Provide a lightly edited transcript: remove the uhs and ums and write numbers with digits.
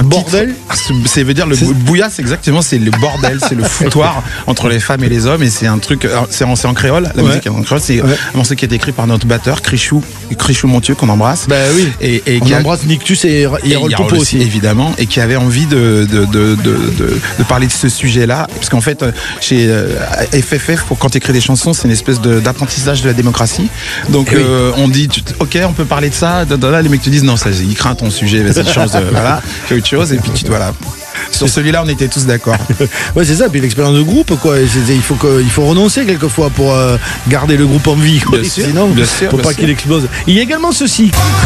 Bordel. Ça veut dire le bouillasse, exactement, c'est le bordel, c'est le foutoir entre les femmes et les hommes, et c'est un truc, c'est en créole, la musique est en créole, c'est un morceau qui a été écrit par notre batteur, Crichou Montieu, qu'on embrasse. Bah oui. Et on embrasse Nictus et Yarol Topo aussi. Évidemment, et qui avait envie de parler de ce sujet-là, parce qu'en fait, chez FFF, quand tu écris des chansons, c'est une espèce d'apprentissage de la démocratie. Donc, on dit, ok, on peut parler de ça, là, les mecs te disent, non, ça, il craint ton sujet, vas-y, change de, voilà, fais autre chose, et puis voilà. Sur celui-là, on était tous d'accord. Ouais, c'est ça. Puis l'expérience de groupe, quoi. Il faut renoncer quelquefois pour garder le groupe en vie, quoi. Sinon, faut pas qu'il explose. Il y a également ceci.